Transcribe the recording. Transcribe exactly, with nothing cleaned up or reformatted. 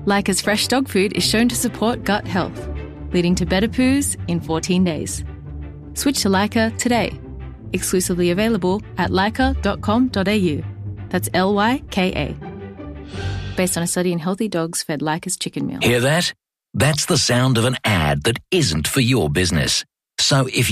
Lyca's fresh dog food is shown to support gut health, leading to better poos in fourteen days. Switch to Lyca today. Exclusively available at lyca dot com dot a u. That's L Y K A. Based on a study in healthy dogs fed Lyca's chicken meal. Hear that? That's the sound of an ad that isn't for your business. So if